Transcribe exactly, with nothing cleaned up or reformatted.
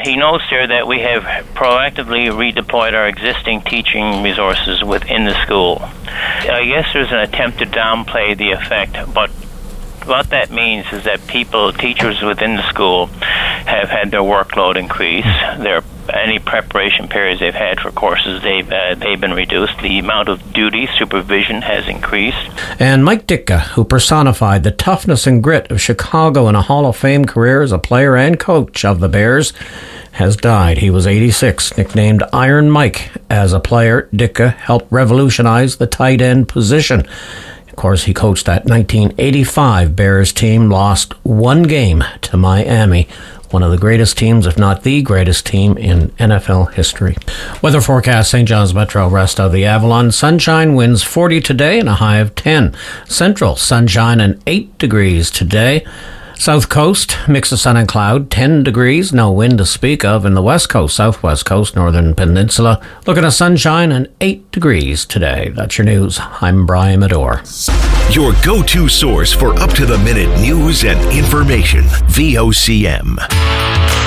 he notes there that we have proactively redeployed our existing teaching resources within the school. I guess there's an attempt to downplay the effect, but what that means is that people, teachers within the school, have had their workload increase. Their any preparation periods they've had for courses, they've uh, they've been reduced. The amount of duty supervision has increased. And Mike Ditka, who personified the toughness and grit of Chicago in a Hall of Fame career as a player and coach of the Bears, has died. He was eighty-six, nicknamed Iron Mike. As a player, Ditka helped revolutionize the tight end position. Of course, he coached that nineteen eighty-five Bears team, lost one game to Miami, one of the greatest teams, if not the greatest team in N F L history. Weather forecast, Saint John's Metro, rest of the Avalon. Sunshine, winds forty today and a high of ten. Central, sunshine and eight degrees today. South Coast, mix of sun and cloud, ten degrees, no wind to speak of. In the West Coast, Southwest Coast, Northern Peninsula, looking at sunshine and eight degrees today. That's your news. I'm Brian Medore. Your go-to source for up-to-the-minute news and information. V O C M.